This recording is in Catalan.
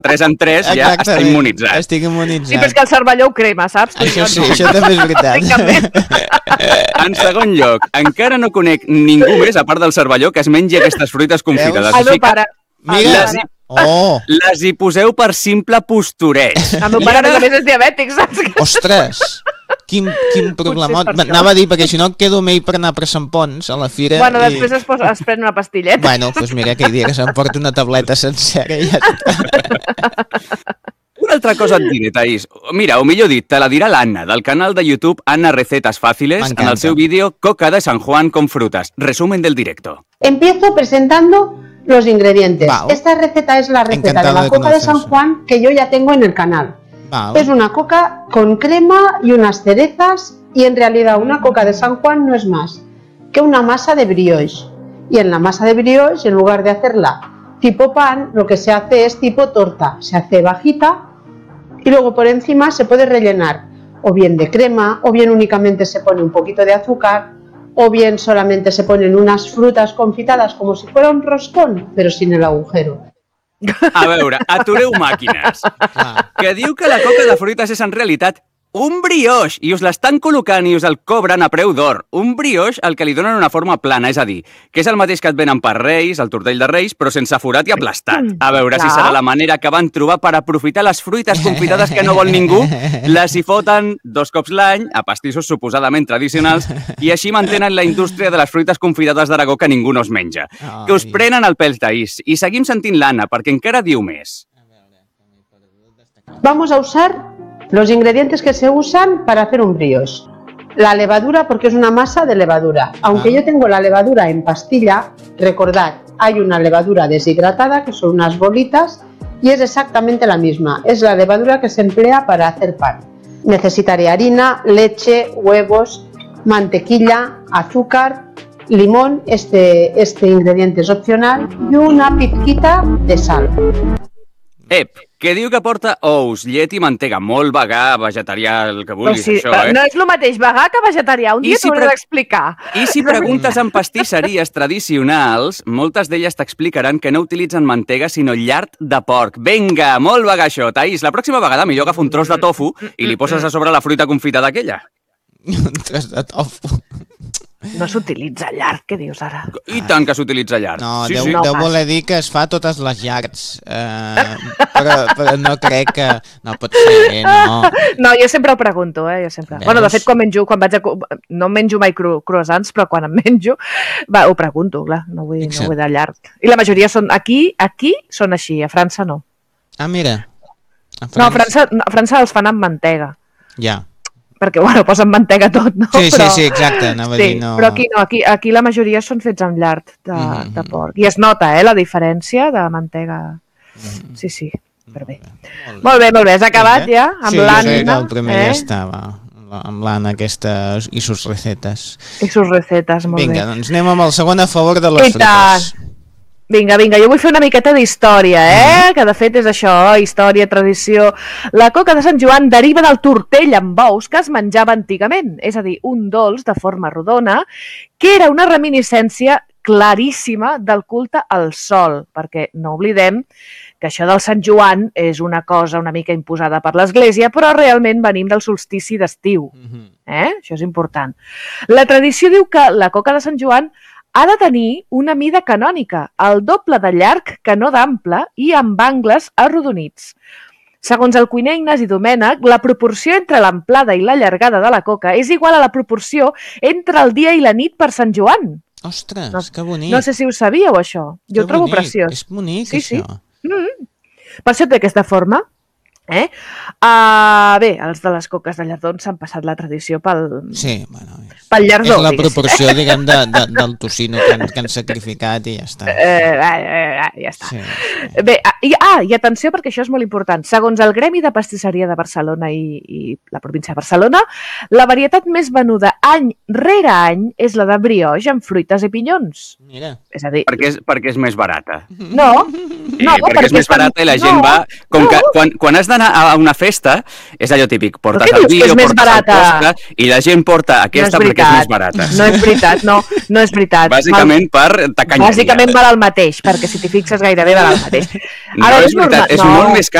3 en 3 ja està immunitzat. Estic immunitzat. Sí, però és que el cervelló ho crema, saps? Això sí, això també és veritat. En segon lloc, encara no conec ningú més, a part del cervelló, que es mengi aquestes fruites confitades. El meu pare. Mira, les hi poseu per simple postureig. El meu pare, a més, és diabètic, saps? Ostres! Quin problemot. Anava a dir, perquè si no quedo amb ell per anar per Sant Pons a la fira. Bueno, després es pren una pastilleta. Bueno, doncs mira, aquell dia que s'emporta una tableta sencera i ja està. Una altra cosa et diré, Thaís. Mira, o millor dit, te la dirà l'Anna, del canal de YouTube Anna Recetas Fáciles, en el seu vídeo Coca de San Juan con frutas. Resumen del directo. Empiezo presentando los ingredientes. Wow. Esta receta es la receta Encantado de la de coca de San conocerse. Juan que yo ya tengo en el canal. Wow. Es una coca con crema y unas cerezas y en realidad una coca de San Juan no es más que una masa de brioche. Y en la masa de brioche, en lugar de hacerla tipo pan, lo que se hace es tipo torta. Se hace bajita y luego por encima se puede rellenar o bien de crema o bien únicamente se pone un poquito de azúcar o bien solamente se ponen unas frutas confitadas como si fuera un roscón, pero sin el agujero. A veure, atureu màquines. Que diu que la coca de fruites és en realitat un brioix i us l'estan col·locant i us el cobren a preu d'or. Un brioix al que li donen una forma plana, és a dir, que és el mateix que et venen per Reis, el tortell de Reis, però sense forat i aplastat. A veure si serà la manera que van trobar per aprofitar les fruites confitades que no vol ningú, les hi foten 2 cops l'any, a pastissos suposadament tradicionals, i així mantenen la indústria de les fruites confitades d'Aragó que ningú no es menja. Que us prenen el pèl, Thaís. I seguim sentint l'Anna, perquè encara diu més. Vamos a usar los ingredientes que se usan para hacer un brioche. La levadura, porque es una masa de levadura. Aunque yo tengo la levadura en pastilla, recordad, hay una levadura deshidratada, que son unas bolitas, y es exactamente la misma. Es la levadura que se emplea para hacer pan. Necesitaré harina, leche, huevos, mantequilla, azúcar, limón, este ingrediente es opcional, y una pizquita de sal. Que diu que porta ous, llet i mantega, molt vegà, vegetarià, el que vulguis, sí, això, No és el mateix vegà que vegetarià. Un dia t'ho hauré d'explicar. I si preguntes en pastisseries tradicionals, moltes d'elles t'explicaran que no utilitzen mantega, sinó llard de porc. Vinga, molt vegà això. Thaís, la pròxima vegada millor agafar un tros de tofu i li poses a sobre la fruita confitada aquella. Un tros de tofu. No s'utilitza llard, què dius ara? I tant que s'utilitza llard. No, sí, deu voler dir que es fa a totes les llards. Però no crec que... No pot ser, no. No, jo sempre ho pregunto, jo sempre. Veus? Bueno, de fet, quan vaig a... No menjo mai croissants, però quan em menjo, ho pregunto, clar, no vull de llarg. I la majoria són... Aquí són així, a França no. Ah, mira. No, a França els fan amb mantega. Ja. Perquè, bueno, posen mantega tot, no? Sí, exacte, anava a dir, no... Però aquí no, aquí la majoria són fets amb llard de porc. I es nota, la diferència de mantega. Sí, però bé. Molt bé, has acabat ja amb l'Anna? Sí, el primer ja estava, amb l'Anna aquesta i sus recetes. I sus recetes, molt bé. Vinga, doncs anem amb el segon a favor de les fruites. Vinga, jo vull fer una miqueta d'història, que de fet és això, història, tradició. La coca de Sant Joan deriva del tortell amb ous que es menjava antigament, és a dir, un dolç de forma rodona, que era una reminiscència claríssima del culte al sol, perquè no oblidem que això del Sant Joan és una cosa una mica imposada per l'Església, però realment venim del solstici d'estiu. Això és important. La tradició diu que la coca de Sant Joan ha de tenir una mida canònica, el doble de llarg que no d'ample i amb angles arrodonits. Segons el cuiner Ignasi Domènech, la proporció entre l'amplada i la llargada de la coca és igual a la proporció entre el dia i la nit per Sant Joan. Ostres, que bonic. No sé si ho sabíeu, això. Jo ho trobo preciós. És bonic, això. Per això té aquesta forma. Bé, els de les coques de llardons s'han passat la tradició pel llardó. És la proporció, diguem, del tocino que han sacrificat i ja està. Ja està. Bé, i atenció perquè això és molt important. Segons el Gremi de Pastisseria de Barcelona i la província de Barcelona, la varietat més venuda any rere any és la de brioche amb fruites i pinyons. Mira. És a dir... Perquè és més barata. No, perquè és més barata i la gent va... Com que quan has d'anar anar a una festa, és allò típic, portes què el dius que és vídeo, més portes el barata? postre, i la gent porta aquesta perquè és més barata. No és veritat, no és veritat. Bàsicament per tacanyeria. Bàsicament val el mateix, perquè si t'hi fixes gairebé val el mateix. No, és veritat, és molt més car